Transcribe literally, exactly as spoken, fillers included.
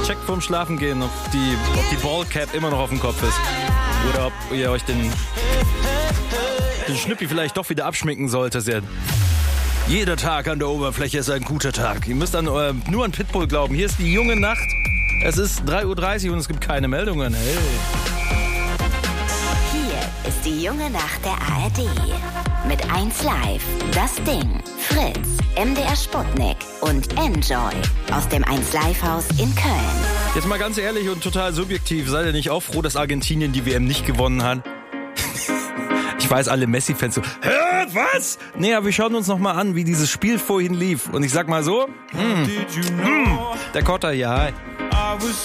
checkt vorm Schlafengehen, ob die, ob die Ballcap immer noch auf dem Kopf ist. Oder ob ihr euch den, den Schnüppi vielleicht doch wieder abschminken solltet. Ja. Jeder Tag an der Oberfläche ist ein guter Tag. Ihr müsst an, äh, nur an Pitbull glauben. Hier ist die junge Nacht. Es ist drei Uhr dreißig und es gibt keine Meldungen. Hey. Hier ist die junge Nacht der A R D. Mit eins Live, Das Ding, Fritz, M D R Sputnik und Enjoy aus dem eins Live Haus in Köln. Jetzt mal ganz ehrlich und total subjektiv. Seid ihr nicht auch froh, dass Argentinien die W M nicht gewonnen hat? Ich weiß, alle Messi-Fans so, hä, was? Nee, aber wir schauen uns noch mal an, wie dieses Spiel vorhin lief. Und ich sag mal so, hm, hm, der Kotter, ja.